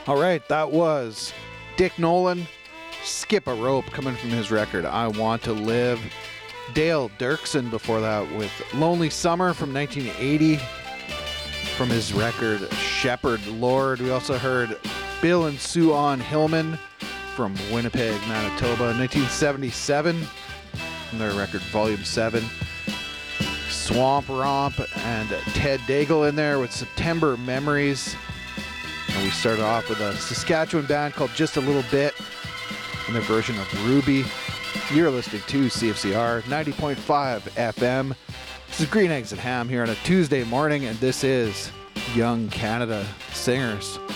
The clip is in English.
All right, that was Dick Nolan, Skip a Rope, coming from his record I Want to Live. Dale Dirksen before that with Lonely Summer from 1980 from his record Shepherd Lord. We also heard Bill and Sue Ann Hillman from Winnipeg, Manitoba, 1977 from their record Volume 7. Swamp Romp and Ted Daigle in there with September Memories. And we started off with a Saskatchewan band called Just a Little Bit and their version of Ruby. You're listening to CFCR 90.5 FM. This is Green Eggs and Ham here on a Tuesday morning, and this is Young Canada Singers.